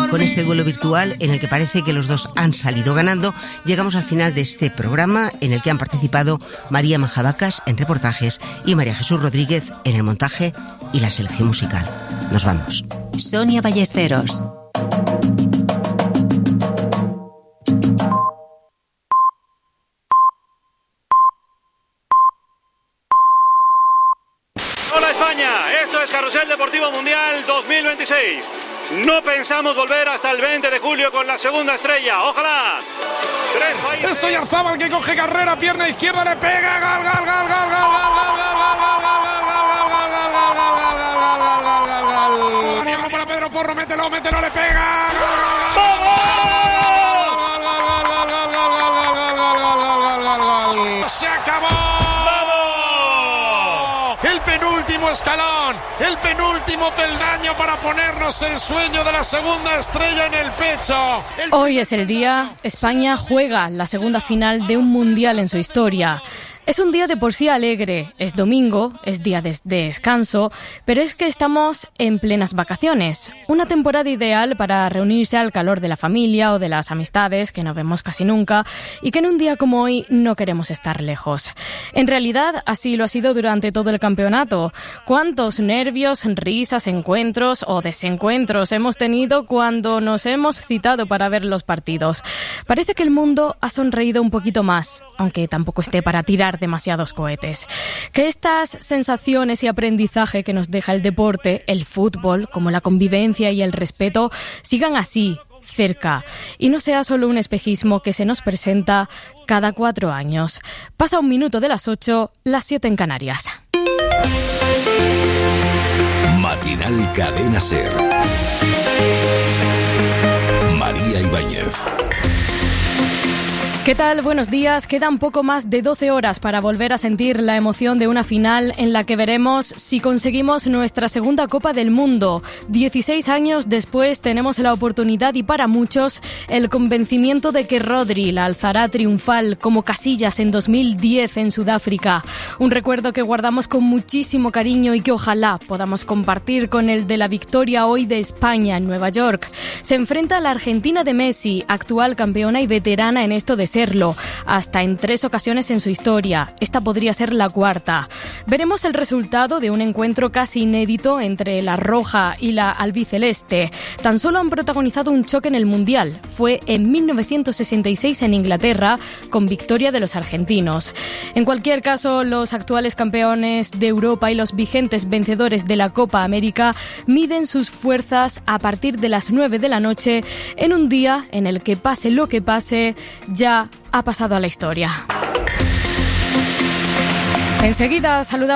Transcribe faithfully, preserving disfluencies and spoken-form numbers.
con este duelo virtual en el que parece que los dos han salido ganando, llegamos al final de este programa en el que han participado María Majadacas en reportajes y María Jesús Rodríguez en el montaje y la selección musical. Nos vamos. Sonia Ballesteros. Hola España, esto es Carrusel Deportivo Mundial dos mil veintiséis. No pensamos volver hasta el veinte de julio con la segunda estrella. ¡Ojalá! Tres países. Es Oyarzábal que coge carrera, pierna izquierda, le pega, gol, gol, gol, gol, gol, gol, gol, gol, gol, para Pedro Porro, mételo, mételo, le pega. Se acabó. El penúltimo escalón, el penúltimo peldaño para ponernos el sueño de la segunda estrella en el pecho. El... Hoy es el día, España juega la segunda final de un mundial en su historia. Es un día de por sí alegre, es domingo, es día de descanso, pero es que estamos en plenas vacaciones, una temporada ideal para reunirse al calor de la familia o de las amistades que no vemos casi nunca y que en un día como hoy no queremos estar lejos. En realidad, así lo ha sido durante todo el campeonato. ¿Cuántos nervios, risas, encuentros o desencuentros hemos tenido cuando nos hemos citado para ver los partidos? Parece que el mundo ha sonreído un poquito más, aunque tampoco esté para tirar demasiados cohetes. Que estas sensaciones y aprendizaje que nos deja el deporte, el fútbol, como la convivencia y el respeto, sigan así, cerca, y no sea solo un espejismo que se nos presenta cada cuatro años. Pasa un minuto de las ocho, las siete en Canarias. Matinal Cadena SER. María Ibáñez. ¿Qué tal? Buenos días. Quedan poco más de doce horas para volver a sentir la emoción de una final en la que veremos si conseguimos nuestra segunda Copa del Mundo. dieciséis años después tenemos la oportunidad y para muchos el convencimiento de que Rodri la alzará triunfal como Casillas en dos mil diez en Sudáfrica. Un recuerdo que guardamos con muchísimo cariño y que ojalá podamos compartir con el de la victoria hoy de España en Nueva York. Se enfrenta a la Argentina de Messi, actual campeona y veterana en esto de serlo, hasta en tres ocasiones en su historia. Esta podría ser la cuarta. Veremos el resultado de un encuentro casi inédito entre la roja y la albiceleste. Tan solo han protagonizado un choque en el Mundial. Fue en mil novecientos sesenta y seis en Inglaterra, con victoria de los argentinos. En cualquier caso, los actuales campeones de Europa y los vigentes vencedores de la Copa América miden sus fuerzas a partir de las nueve de la noche en un día en el que pase lo que pase, ya ha pasado a la historia. Enseguida saludamos